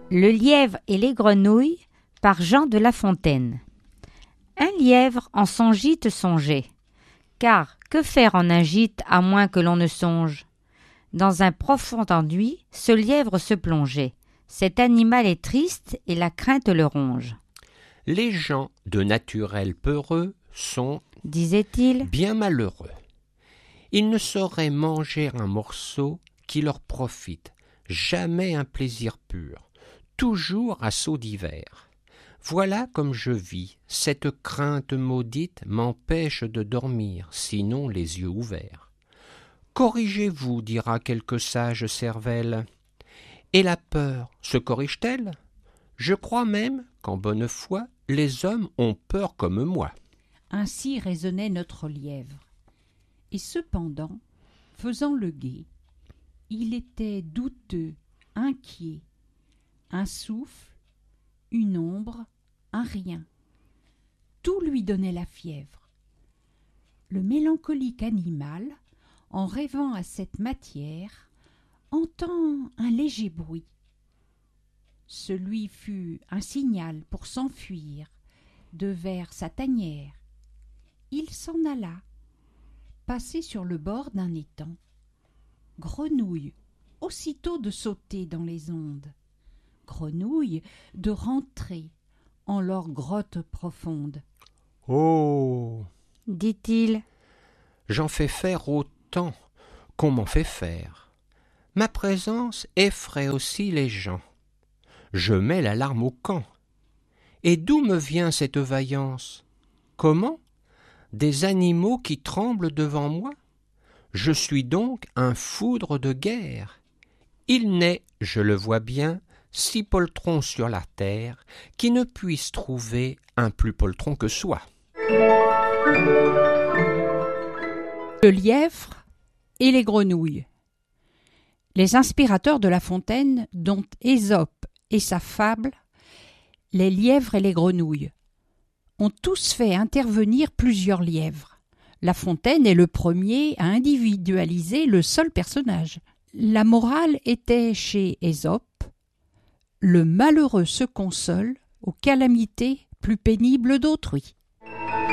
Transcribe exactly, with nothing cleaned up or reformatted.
Le lièvre et les grenouilles par Jean de La Fontaine. Un lièvre en son gîte songeait, car que faire en un gîte à moins que l'on ne songe? Dans un profond ennui, ce lièvre se plongeait. Cet animal est triste et la crainte le ronge. Les gens de naturel peureux sont, disait-il, bien malheureux. Ils ne sauraient manger un morceau qui leur profite, jamais un plaisir pur, toujours à sauts divers. Voilà comme je vis, cette crainte maudite m'empêche de dormir, sinon les yeux ouverts. Corrigez-vous, dira quelque sage cervelle. Et la peur se corrige-t-elle? Je crois même qu'en bonne foi, les hommes ont peur comme moi. Ainsi raisonnait notre lièvre. Et cependant, faisant le guet, il était douteux, inquiet. Un souffle, une ombre, un rien. Tout lui donnait la fièvre. Le mélancolique animal, en rêvant à cette matière, entend un léger bruit. Ce lui fut un signal pour s'enfuir de vers sa tanière. Il s'en alla, passer sur le bord d'un étang. Grenouille, aussitôt de sauter dans les ondes. Grenouille, de rentrer en leur grotte profonde. « Oh !» dit-il, j'en fais faire autant qu'on m'en fait faire. Ma présence effraie aussi les gens. Je mets l'alarme au camp. Et d'où me vient cette vaillance? Comment? Des animaux qui tremblent devant moi? Je suis donc un foudre de guerre. Il n'est, je le vois bien, six poltrons sur la terre qui ne puissent trouver un plus poltron que soi. Le lièvre et les grenouilles. Les inspirateurs de La Fontaine, dont Ésope et sa fable, les lièvres et les grenouilles, ont tous fait intervenir plusieurs lièvres. La Fontaine est le premier à individualiser le seul personnage. La morale était chez Ésope: le malheureux se console aux calamités plus pénibles d'autrui.